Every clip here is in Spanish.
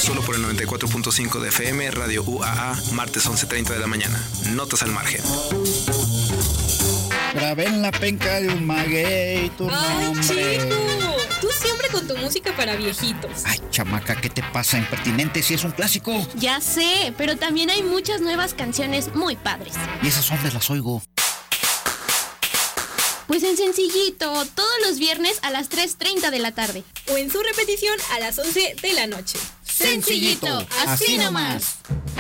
Solo por el 94.5 de FM, Radio UAA, martes 11:30 de la mañana. Notas al margen. Grabé en la penca de un maguey tu nombre. ¡Chico! Tú siempre con tu música para viejitos. Ay, chamaca, ¿qué te pasa? Impertinente, si es un clásico. Ya sé, pero también hay muchas nuevas canciones muy padres. ¿Y esas dónde las oigo? Pues en Sencillito, todos los viernes a las 3:30 de la tarde. O en su repetición a las 11 de la noche. Sencillito, así nomás.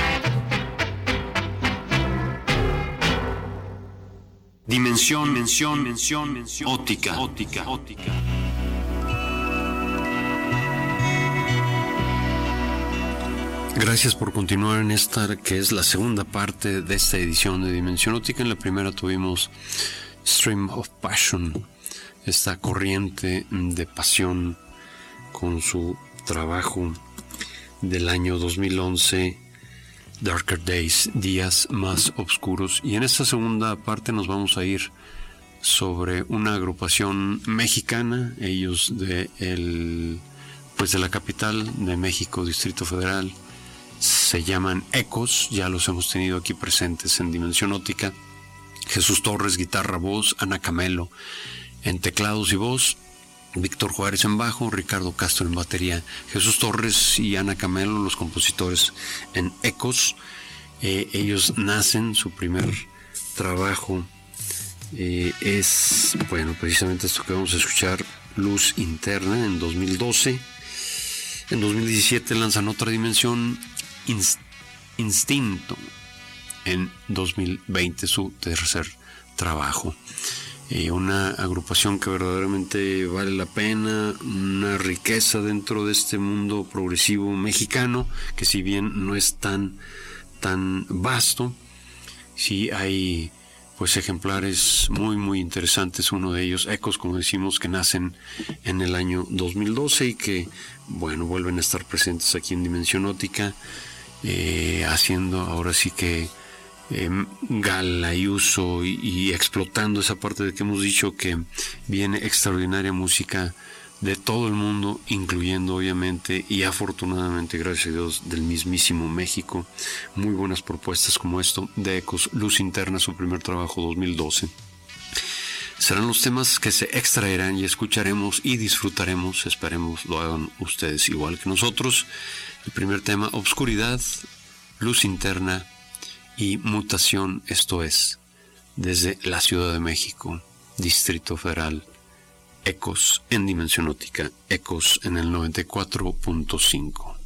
Dimensión óptica. Gracias por continuar en esta que es la segunda parte de esta edición de Dimensión Óptica. En la primera tuvimos Stream of Passion, esta corriente de pasión con su trabajo del año 2011, Darker Days, Días Más Oscuros. Y en esta segunda parte nos vamos a ir sobre una agrupación mexicana, ellos de la capital de México, Distrito Federal. Se llaman Ecos, ya los hemos tenido aquí presentes en Dimensión Óptica. Jesús Torres, guitarra, voz, Ana Camelo en teclados y voz, Víctor Juárez en bajo, Ricardo Castro en batería. Jesús Torres y Ana Camelo, los compositores en Ecos. Ellos nacen, su primer trabajo es, precisamente esto que vamos a escuchar, Luz Interna, en 2012. En 2017 lanzan Otra Dimensión, Instinto. En 2020 su tercer trabajo. Una agrupación que verdaderamente vale la pena, una riqueza dentro de este mundo progresivo mexicano, que si bien no es tan vasto, sí hay ejemplares muy interesantes. Uno de ellos, Ecos, como decimos, que nacen en el año 2012 y que vuelven a estar presentes aquí en Dimensión Óptica, haciendo ahora sí que gala y uso y explotando esa parte de que hemos dicho que viene extraordinaria música de todo el mundo, incluyendo obviamente y afortunadamente, gracias a Dios, del mismísimo México. Muy buenas propuestas como esto de Ecos, Luz Interna, su primer trabajo 2012. Serán los temas que se extraerán y escucharemos y disfrutaremos, esperemos lo hagan ustedes igual que nosotros. El primer tema, Obscuridad, Luz Interna y Mutación, esto es, desde la Ciudad de México, Distrito Federal, Ecos en Dimensión Óptica, Ecos en el 94.5.